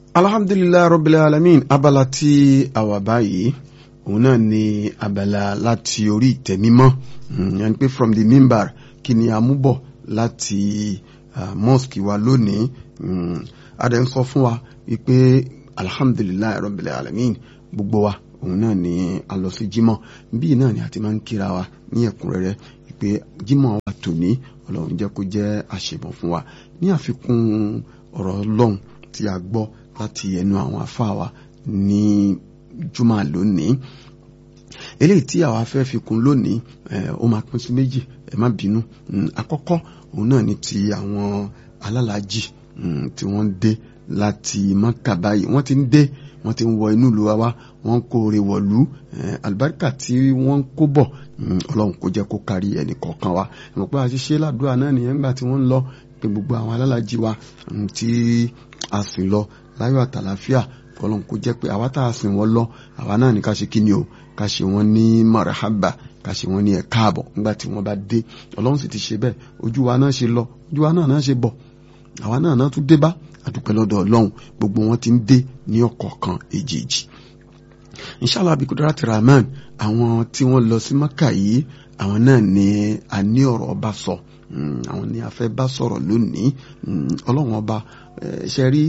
Alhamdulillah Rabbil Alamin. Abala tí a wà báyìí òun náà ni abala láti orí ìtẹ́ mímọ́, and pé from the mimbar kí ni a mú bọ̀ láti mosque wa lónìí. Adé ń sọ fún wa wípé Alhamdulillah Rabbil Alamin gbogbo wa òun náà ni a lọ sí jímọ̀ bí náà ni a ti máa ń kíra wa ní ẹ̀kúnrẹ́rẹ́ wípé jímọ̀ wa tòní Ọlọ́run jẹ́ kó jẹ́ àṣebọ̀ fún wa ní àfikún ọ̀rọ̀ Ọlọ́run tí a gbọ́ láti ẹnu àwọn àfáà wa ní jùmọ̀ lónìí. Eléyìí tí àwa fẹ́ fi kún lónìí ó máa pín sí méjì, ẹ má bínú. Àkọ́kọ́ òun náà ni ti àwọn alálàájì tí wọ́n dé láti Mákà báyìí. Wọ́n ti ń dé, wọ́n ti ń wọ inú ìlú wa, wọ́n ń kóore wọ̀lú. Àlùbáríkà tí wọ́n ń kó bọ̀ Ọlọ́run kó jẹ́ kó kárí ẹnì kọ̀ọ̀kan wa. Mọ̀ pé a ti ṣe ládùúrà náà nìyẹn nígbà tí wọ́n ń lọ pé gbogbo àwọn alálàájì wa tí a sì lọ láyọ̀ àtàlàfíà Ọlọ́run kó jẹ́ pé àwa tá a sìn wọ́n lọ àwa náà ní ká ṣe kíni o, ká ṣe wọ́n ní marahaba, ká ṣe wọ́n ní ẹ káàbọ̀ nígbà tí wọ́n bá dé. Ọlọ́run sì ti ṣe bẹ́ẹ̀, ojú wa náà ṣe lọ, ojú wa náà ṣe bọ̀, àwa náà tún dé bá àdúpẹ́ lọ́dọ̀ Ọlọ́run. Gbogbo wọn ti ń dé ní ọ̀kọ̀ọ̀kan èjèèjì. Inshallah bí Kudrati Rahman, àwọn tí wọ́n lọ sí Mákà yìí àwọn náà ni a ní ọ̀rọ̀ ọba sọ, àwọn ni a fẹ́ bá sọ̀rọ̀ lónìí. Ọlọ́run ọba ṣe rí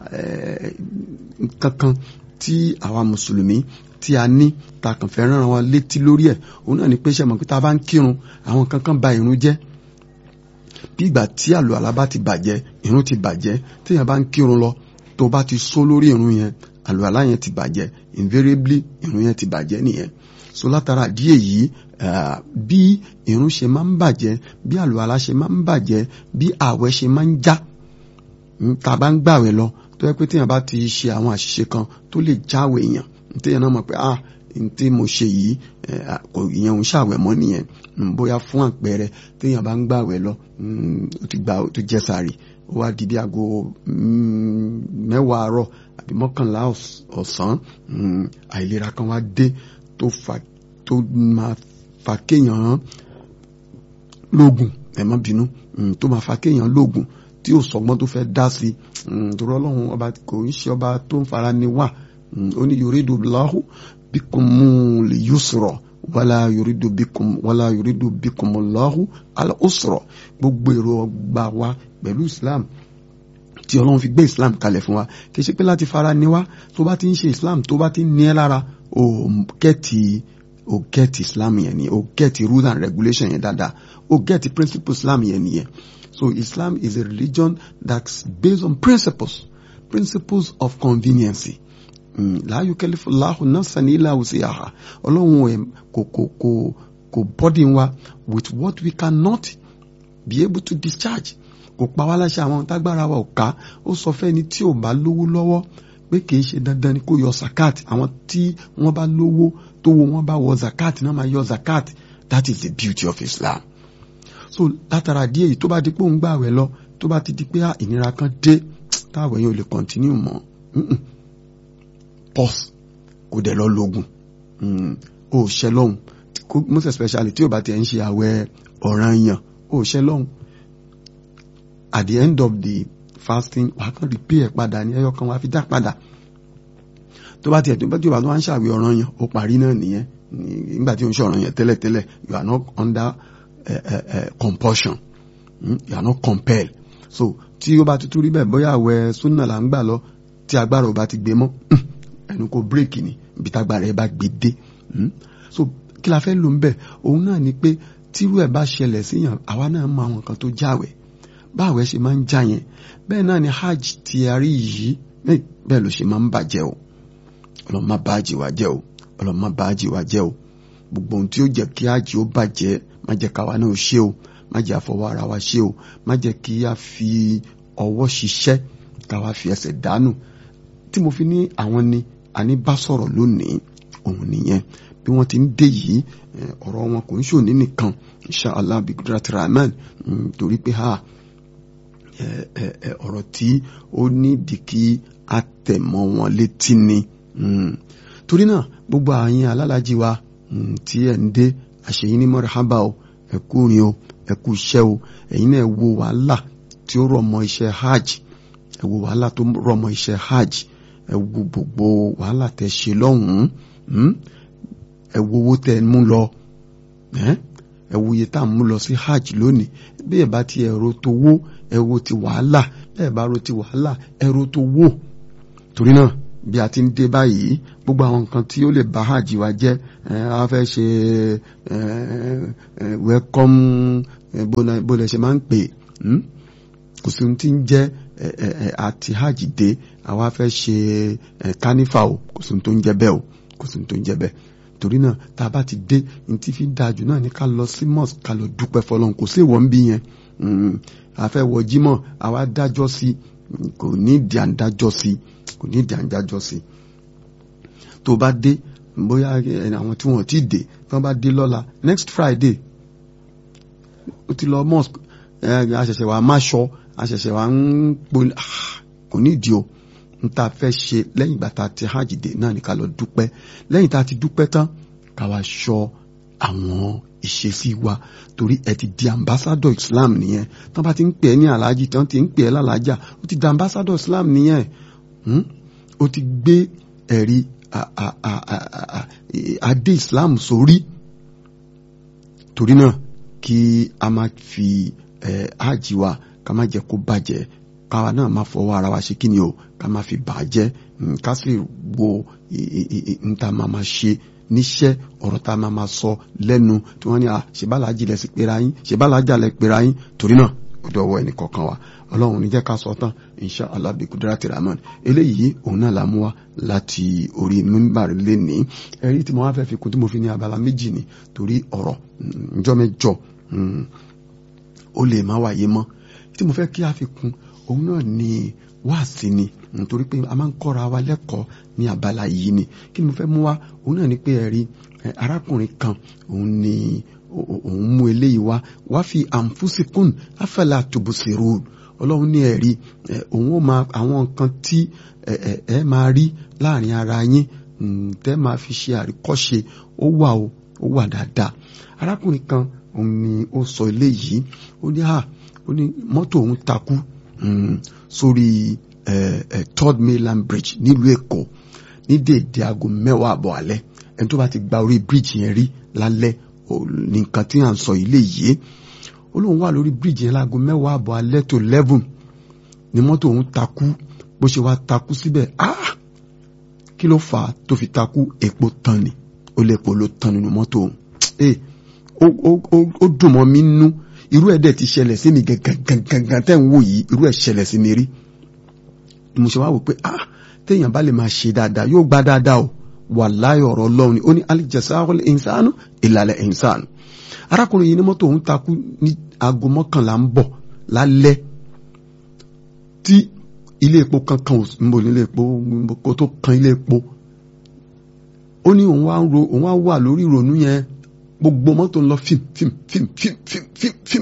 kankan tí àwa mùsùlùmí tí a ní ta kàn fẹ́ rán wa létí lórí ẹ̀ òun náà ni pé ṣe mọ̀ pé ta bá ń kírun àwọn kankan ba ìrun jẹ́. Bí ìgbà tí àlùwàlá bá ti bàjẹ́ ìrun ti bàjẹ́. Téèyàn bá ń kírun lọ tó bá ti só lórí ìrun yẹn àlùwàlá yẹn ti bàjẹ́, invariably ìrun yẹn ti bàjẹ́ nìyẹn. So látara díẹ̀ yìí bí ìrun ṣe máa ń bàjẹ́, bí àlùwàlá ṣe máa ń bàjẹ́, bí àwẹ̀ ṣe máa ń já ta bá ń gbàwẹ̀ lọ tó yẹ pé téèyàn bá ti ṣe àwọn àṣìṣe kan tó lè jáwé èèyàn téèyàn náà mọ̀ pé tí mo ṣe yìí kò ìyẹn òun ṣàwẹ̀ mọ́ nìyẹn. Bóyá fún àpẹẹrẹ téèyàn bá ń gbàwẹ̀ lọ ó ti jẹ sààrì ó wá di bí aago 10 àárọ̀ àbí 11 ọ̀sán, àìlera kan wá dé tó máa fa kéèyàn lóògùn, ẹ má bínú, tó máa fa kéèyàn lóògùn tí ó sọgbọ́n tó fẹ́ dá sí. Torí Ọlọ́run ọba kò ń ṣe ọba tó ń fara ni wà. Ó ní yuridu Allahu bikumul yusra wala yuridu bikumullahu al-usra. Gbogbo èrò ọgbà wa pẹ̀lú Islam tí Ọlọ́run fi gbé Islam kalẹ̀ fún wa kì í ṣe pé láti fara ni wá. Tó bá ti ń ṣe Islam tó bá ti ń ní ẹ lára o get Islam yẹn ni, o get rules and regulation yẹn dáadáa, o get principle Islam yẹn nìyẹn. So Islam is a religion that's based on principles of conveniency. La yukallifu Allahu nafsan illa wus'aha. Ọlọ́run kò burden wa with what we cannot be able to discharge. Kò pa wá láṣẹ àwọn tágbára wa ò ká. Ó sọ fẹ́ni tí ò bá lówó lọ́wọ́ pé kì í ṣe dandan ni kó yọ zakat. Àwọn tí wọ́n bá lówó tó wo wọ́n bá wọ zakat náà máa yọ zakat. That is the beauty of Islam. So látara díẹ̀ yìí tó bá di pé òun gbààwẹ̀ lọ tó bá ti di pé ìnira kan dé táwẹ̀ yẹn ò lè continue mọ́, pause kò dẹ̀ lọ lógun. Ó ṣẹ lọ́hùn most especially tí ò bá ti ẹ̀ ń ṣe àwẹ̀ ọ̀ranyàn, ó ṣẹ lọ́hùn. At the end of the fasting wàá kàn repair padà ní ẹyọ kan wàá fi dá padà. Tó bá ti ẹ̀ tó bá tó wá ń ṣàwẹ̀ ọ̀ranyàn ó parí náà nìyẹn. Nígbà tí ó ń ṣe ọ̀ranyàn tẹ́lẹ̀tẹ́lẹ̀ you are not under compulsion, you are not compelled. So tí ó bá tutù rí bẹ́ẹ̀ bóyá àwẹ̀ súnà là ń gbà lọ tí agbára ò bá ti gbé mọ́ ẹnu kò bírèkì ni ibi tágbára ẹ bá gbé dé. So kí la fẹ́ lò ń bẹ̀ òun náà ni pé tírú ẹ̀ bá ṣẹlẹ̀ síyàn àwa náà mọ àwọn kan tó jáwẹ̀ báwẹ̀ ṣe máa ń já yẹn bẹ́ẹ̀ náà ni hajj tí a rí yìí bẹ́ẹ̀ ló ṣe máa ń bàjẹ́ o. Ọlọ́run má bà hajj wa jẹ́ o, Ọlọ́run má bà hajj wa jẹ́ o. Gbogbo ohun tí ó jẹ́ kí hajj ó bàjẹ́ má jẹ́ káwa náà ṣe o, má jẹ́ àfọwọ́ ara wa ṣe o, má jẹ́ kí a fi ọwọ́ ṣiṣẹ́ káwa fi ẹsẹ̀ dànù. Tí mo fi ní àwọn ni a ní bá sọ̀rọ̀ lónìí òun nìyẹn. Bí wọ́n ti ń dé yìí ọ̀rọ̀ wọn kò ń ṣòní nìkan inshallah bí Kudrati Rahman, torí pé ọ̀rọ̀ tí ó nídìí kí a tẹ̀ mọ́ wọn létí ni. Torí náà gbogbo àyìn alálàájì wa tí ẹ̀ ń dé àṣeyín ní marhaba o, ẹ kú rin o, ẹ kú iṣẹ́ o. Ẹ̀yin náà wo wàhálà tí ó rọ̀ mọ́ iṣẹ́ hajj, ẹ wo wàhálà tó rọ̀ mọ́ iṣẹ́ hajj. ẹ wo gbogbo wàhálà tẹ́ ṣe lọ́hùn-ún, ẹ wo owó tẹ́ mú lọ, ẹ wo iye tá à ń mú lọ sí hajj lónìí. Bí ẹ bá ti ẹ̀rọ tó wó, ẹ wo ti wàhálà, bẹ́ẹ̀ bá ro ti wàhálà, ẹ̀rọ tó wó. Torí náà bí a ti ń dé báyìí, gbogbo àwọn nǹkan tí ó lè bá hajj wa jẹ́, a fẹ́ ṣe welcome bó lẹ ṣe máa ń pè, kò sí ohun tí ń jẹ́ àti hajj dé àwa fẹ́ ṣe carnival o, kò sí ohun tó ń jẹ́ bẹ́ẹ̀ o, kò sí ohun tó ń jẹ́ bẹ́ẹ̀. Torí náà tá a bá ti dé, ní ti fi dájú náà ní ká lọ sí mosque ká lọ dúpẹ́ fọ́lọ́run, kò sí ìwọ̀n bí yẹn. A fẹ́ wọ jímọ̀ àwa dájọ́ sí, kò ní ìdí à ń dájọ́ sí, kò ní ìdí à ń dájọ́ sí. Tó bá dé, bóyá àwọn tí wọ́n ti dé, tí wọ́n bá dé lọ́la next Friday ó ti lọ mosque, àṣẹ̀ṣẹ̀ wà máṣọ, àṣẹ̀ṣẹ̀ wà ń poli, kò ní ìdí o. N ta fẹ́ ṣe lẹ́yìn ìgbà tá a ti hajj dé náà ní ká lọ dúpẹ́. Lẹ́yìn tá a ti dúpẹ́ tán ká wá ṣọ́ àwọn ìṣesí wa, torí ẹ ti di ambassador Islam nìyẹn. Tán bá ti ń pè é ní aláàjì, tán ti ń pè é lálàájà, ó ti di ambassador Islam nìyẹn. Ó ti gbé ẹ̀rí adé Islam sórí. Torí náà kí a máa fi hajj wa ká má jẹ́ kó bàjẹ́, káwa náà máa fọwọ́ ara wa ṣe kí ni o, ká máa fi bàjẹ́, ká sì wo nta máa ṣe níṣẹ́, ọ̀rọ̀ tá a máa sọ lẹ́nu tí wọ́n ní ṣèbálàájì lẹ sí pera yín, ṣèbálàájà lẹ pera yín. Torí náà ó dọ̀wọ́ ẹnì kọ̀ọ̀kan wa. Ọlọ́run ní jẹ́ ká sọ tán insha Allah bi kudrati rahman. Eléyìí òun náà la mú wá láti orí mímbàrí lénìí. Ẹ̀rí tí mo wá fẹ́ fi kún tí mo fi ní abala méjì ni, torí ọ̀rọ̀ ǹjọ́ mẹ́jọ ó lè má wáyé mọ́. Tí mo fẹ́ kí a fi kún òun náà ni wáàsí ni, nítorí pé a máa ń kọ́ra wa lẹ́kọ̀ọ́ ní abala yìí ni. Kí ni mo fẹ́ mú wá? Òun náà ni pé ẹ̀rí arákùnrin kan òun ni òun mú eléyìí wá fi anfusikun afala tubsirun. Ọlọ́run ní ẹ̀rí òun ó máa àwọn nǹkan tí ẹ máa rí láàrin ara yín tẹ́ máa fi ṣe àríkọ́ṣe, ó wà dáadáa. Arákùnrin kan òun ni ó sọ eléyìí, ó ní mọ́tò òun takú sórí Third Mainland Bridge nílùú Èkó ní déédéé aago 10:00 alẹ́. Ẹni tó bá ti gba orí bridge yẹn rí lálẹ́ ní nǹkan tí à ń sọ ilé yìí. Ó lóun wà lórí bridge yẹn láago 10:00 alẹ́ tó 11 ni mọ́tò òun takú. Bó ṣe wá takú síbẹ̀, kí ló fà á tó fi takú? Epo tán ni, ó lè epo ló tán nínú mọ́tò òun. Ó dùn mọ́ mi nú. Irú ẹ̀ dẹ̀ ti ṣẹlẹ̀ sí mi gangan tẹ́ ń wò yìí, irú ẹ̀ ṣẹlẹ̀ sí mi rí. Mo ṣe wá wò pé téèyàn bá lè máa ṣe dáadáa yóò gbá dáadáa o. Wàláhì ọ̀rọ̀ Ọlọ́run ni, ó ní al-jazaa'ul insanu illa al-insanu. Arákùnrin yìí ní mọ́tò òun takú ní aago 11 ń bọ̀ lálẹ́, tí ilé epo kankan ń bọ̀ nílé epo kó tó kan ilé epo. Ó ní òun wá wà lórí ìrònú yẹn, gbogbo mọ́tò ń lọ fím.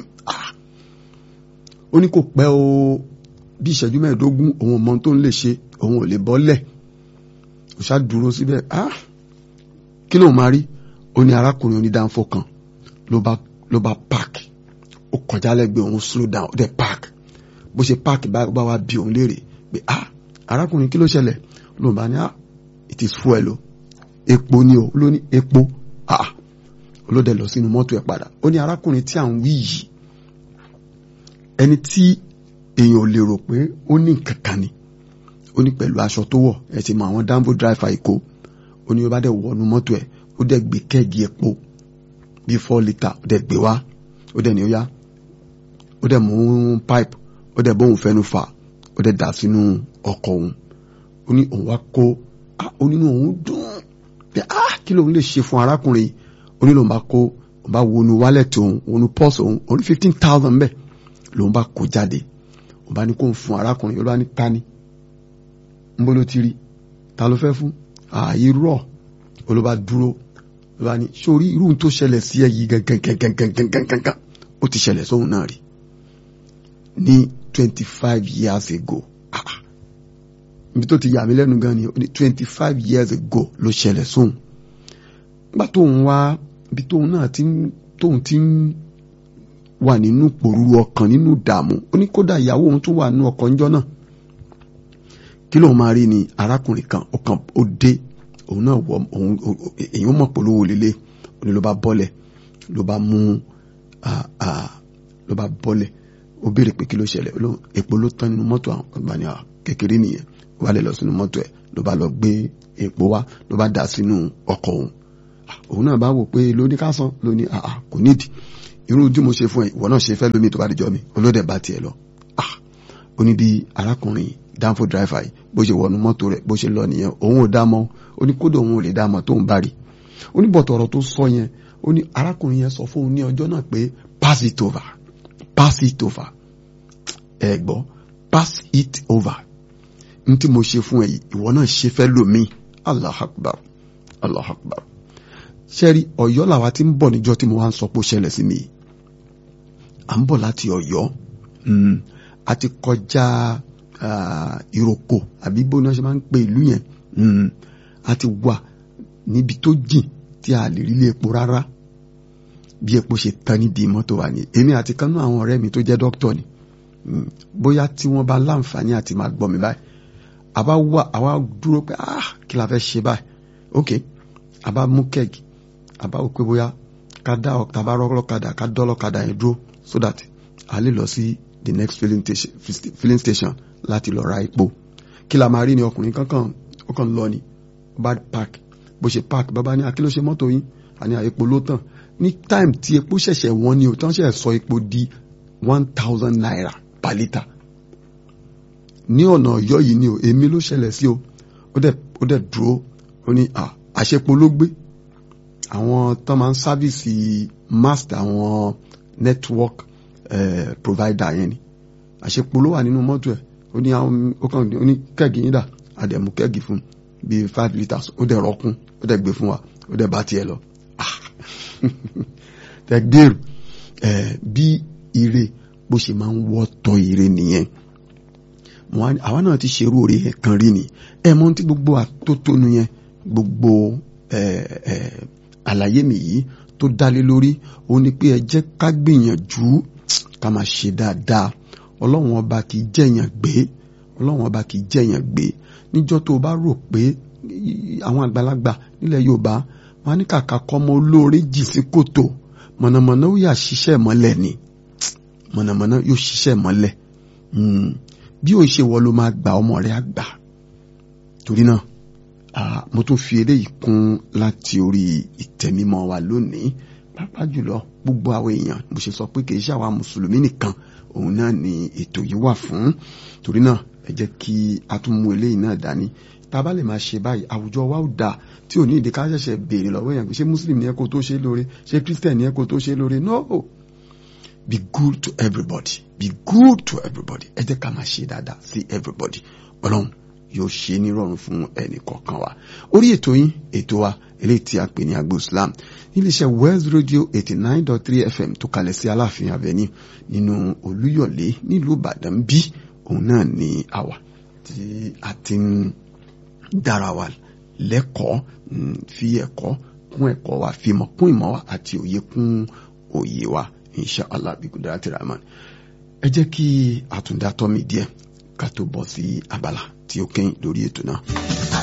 Ó ní kò pẹ́ o, bí ìṣẹ́jú 15 òun mọ tó ń lè ṣe, òun ò lè bọ́lẹ̀. Ó ṣá dúró síbẹ̀. Kí ló máa rí? Ó ní arákùnrin onídàáfó kan ló bá park. Ó kọjá lẹ́gbẹ̀ẹ́ òun, slow down, ó dẹ̀ park. Bó ṣe park bá wá bí òun léèrè pé arákùnrin kí ló ṣẹlẹ̀? Ló bá ní it is fuel o, epo ni o. Ló ní epo. Olódẹ lọ sínú mọ́tò ẹ̀ padà. Ó ní arákùnrin tí à ń wí yìí, ẹni tí èèyàn ò lè rò pé ó ní nǹkan kan ni. Ó ní pẹ̀lú aṣọ tó wọ̀, ẹ ti mọ àwọn Danfo driver Èkó. Ó ní ó bá dẹ̀ wọnú mọ́tò ẹ̀, ó dẹ̀ gbé kẹ́ẹ̀gì epo bíi 4 litre, ó dẹ̀ gbé wá. Ó dẹ̀ ní ó yá, ó dẹ̀ mú pipe, ó dẹ̀ bóun fẹ́nu fà, ó dẹ̀ dà sínú ọkọ̀ òun. Ó ní òun wá kó, ó nínú òun dùn pé kí lóun lè ṣe fún arákùnrin yìí. Ó ní lòun bá kó, òun bá wọnú wallet òun, wọnú purse òun, ó ní 15,000 bẹ́ẹ̀ lòun bá kó jáde. Òun bá ní kó ń fún arákùnrin, ó bá ní ta ni, ń bó ló ti rí, ta ló fẹ́ fún? Irọ́. Ó ló bá dúró, ó bá ní sórí irú tó ṣẹlẹ̀ sí ẹ yìí gangan ó ti ṣẹlẹ̀ sóhun náà rí ní 25 years ago. Ibi tó ti yà mí lẹ́nu gan ni, 25 years ago ló ṣẹlẹ̀ sóhun. Nígbà tóun wá ibi tóun náà tóun ti ń wà nínú pòrúurú ọkàn, nínú ìdààmú. Ó ní kódà ìyàwó òun tún wà nínú ọkọ̀ ńjọ́ náà. kí ló máa rí ni arákùnrin kan ó dé òun náà wọ òun èyí ó mọ̀ polówó lélẹ̀ òní ló bá bọ́lẹ̀ ló bá mú ló bá bọ́lẹ̀ ó béèrè pé kí ló ṣẹlẹ̀ epo ló tán nínú mọ́tò àwọn ọgbà ní kékeré nìyẹn wà lè lọ sínú mọ́tò ẹ̀ ló bá lọ gbé epo wá ló bá dà sínú ọkọ̀ òun náà bá wò pé lóní ká san lóní kò nídìí irú ojú mo ṣe fún ẹ ìwọ náà ṣe fẹ́ lómi tó bá dìjọ́ mi olódẹ̀ bá tiẹ̀ lọ ó ní bí arákùnrin dánfò dráìfà yìí bó ṣe wọnú mọ́tò rẹ̀ bó ṣe lọ nìyẹn òun ò dámọ́ ó ní kódà òun ò lè dámọ́ tó ń bá rí ó ní bọ̀tọ̀ ọ̀rọ̀ tó sọ yẹn ó ní arákùnrin yẹn sọ fóun ní ọjọ́ náà pé pass it over ẹ gbọ́ pass it over n tí mo ṣe fún ẹ yìí ìwọ náà ṣe fẹ́ lómi Allahu Akbar Allahu Akbar ṣẹ́rí Ọ̀yọ́ làwa ti ń bọ̀ níjọ́ tí mo wá ń sọ pé ó ṣẹlẹ̀ sí mi à ń bọ̀ láti Ọ̀yọ́ a ti kọjá ìrókò àbí bó náà ṣe máa ń pe ìlú yẹn a ti wà níbi tó jìn tí a lè rí ilé epo rárá bí epo ṣe tán nídìí mọ́tò wa ni èmi àti kanú àwọn ọ̀rẹ́ mi tó jẹ́ dókítọ̀ ni bóyá tí wọ́n bá láǹfààní àti máa gbọ́ mi báyìí àwa dúró pé kí la fẹ́ ṣe báyìí ok àbá mú kẹ́gì àbá wò pé bóyá ká dá ọ̀tá bá rọ́lọ́kadà ká dọ́lọ́kadà yẹn dúró so that a lè lọ sí the next filling station láti lọ ra epo kí la máa rí ni ọkùnrin kankan ó kàn lọ ni bá park bó ṣe park bàbá ní akíló ṣe mọ́tò yín àní epo ló tàn ní time tí epo ṣẹ̀ṣẹ̀ wọ́n ni ò tán ṣẹ̀ sọ epo di 1,000 naira per litre ní ọ̀nà Ọ̀yọ́ yìí ni o èmi ló ṣẹlẹ̀ sí o ó dẹ̀ dúró ó ní àṣepo ló gbé àwọn tán máa ń sáfìsì master àwọn network provider yẹn ni àṣepo ló wà nínú mọ́tò ẹ̀ ó ní kẹ́gì yín dà àdẹ̀mú kẹ́gì fún bíi 5 litres ó dẹ̀ rọ́kún ó dẹ̀ gbé fún wa ó dẹ̀ bá tiẹ̀ lọ tẹ̀gbẹ́rù bí ire bó ṣe máa ń wọ́tọ̀ ire nìyẹn àwa náà ti ṣerú oore yẹn kan rí ni mọ́ tí gbogbo àtótónu yẹn gbogbo àlàyé mi yìí tó dálé lórí ó ní pé ẹ jẹ́ ká gbìyànjú ká máa ṣe dáadáa ọlọ́run ọba kì í jẹ̀yàn gbé níjọ́ tó o bá rò pé àwọn àgbàlagbà nílẹ̀ Yorùbá wọn ní kàkà kọ́mọ olóore jì sí kòtò mọ̀nàmọ́ná ó yà ṣiṣẹ́ mọ́lẹ̀ ni mọ̀nàmọ́ná yóò ṣiṣẹ́ mọ́lẹ̀ bí ó ṣe wọ́n ló máa gba ọmọ rẹ̀ àgbà torí náà mo tún fi eléyìí kún láti orí ìtẹ̀mímọ́ wa lónìí pàápàá jùlọ gbogbo àwọn èèyàn mo ṣe sọ pé kì í ṣe àwa mùsùlùmí nìkan òun náà ni ètò yìí wà fún torí náà ẹ jẹ́ kí a tún mú eléyìí náà dání tá a bá lè máa ṣe báyìí àwùjọ wa ó dáa tí ò ní ìdí ká ṣẹ̀ṣẹ̀ béèrè lọ́wọ́ èèyàn pé ṣé muslim ni ẹ kó tó ṣe lóore ṣé christian ni ẹ kó tó ṣe lóore no be good to everybody ẹ jẹ́ ká máa ṣe dáadáa sí everybody ọlọ́run yóò ṣe ní rọrùn fún ẹnì kọ̀ọ̀kan wa orí ètò yín ètò wa eléyìí tí a pè ní Agbo Islam iléeṣẹ́ West Radio 89.3 FM tó kalẹ̀ sí Aláàfin Avenue nínú Olúyọ̀lé nílùú Ìbàdàn bí òun náà ní àwa tí a ti ń dára wa lẹ́kọ̀ọ́ fi ẹ̀kọ́ kún ẹ̀kọ́ wa fi ìmọ̀ kún ìmọ̀ wa àti òye kún òye wa inshallah bí kudrati rahman ẹ jẹ́ kí àtúndátọ́ mi díẹ̀ ká tó bọ́ sí abala tí ó kẹ́yìn lórí ètò náà.